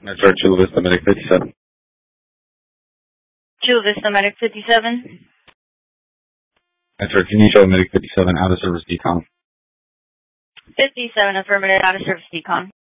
Metro Chula Vista Medic 57. Chula Vista Medic 57. Metro, can you show Medic 57 out of service decon? 57 affirmative, out of service decon.